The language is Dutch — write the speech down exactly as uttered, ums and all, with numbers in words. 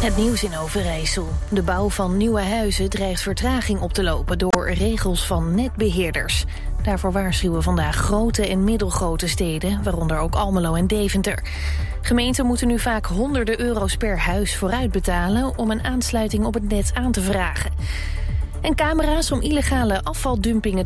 Het nieuws in Overijssel. De bouw van nieuwe huizen dreigt vertraging op te lopen door regels van netbeheerders. Daarvoor waarschuwen vandaag grote en middelgrote steden, waaronder ook Almelo en Deventer. Gemeenten moeten nu vaak honderden euro's per huis vooruit betalen om een aansluiting op het net aan te vragen. En camera's om illegale afvaldumpingen